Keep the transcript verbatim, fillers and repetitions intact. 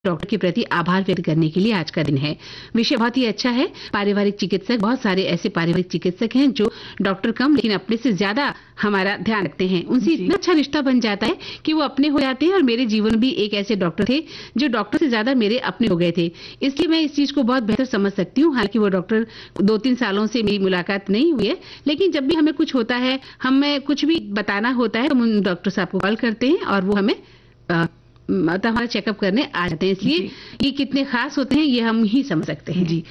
Doctor के प्रति आभार व्यक्त करने के लिए आज का दिन है। विषय बहुत ही अच्छा है। पारिवारिक चिकित्सक, बहुत सारे ऐसे पारिवारिक चिकित्सक हैं जो डॉक्टर कम लेकिन अपने से ज्यादा हमारा ध्यान रखते हैं। उनसे इतना अच्छा रिश्ता बन जाता है कि वो अपने हो जाते हैं। और मेरे जीवन में भी एक ऐसे डॉक्टर थे जो डॉक्टर से ज्यादा मेरे अपने हो गए थे। इसलिए मैं इस चीज को बहुत बेहतर समझ सकती हूँ। हालांकि वो डॉक्टर दो तीन सालों से मेरी मुलाकात नहीं हुई है, लेकिन जब भी हमें कुछ होता है, हमें कुछ भी बताना होता है, तो हम उन डॉक्टर साहब को कॉल करते हैं और वो हमें आ, मतलब हमारा चेकअप करने आ जाते हैं। इसलिए ये कितने खास होते हैं ये हम ही समझ सकते हैं। जी।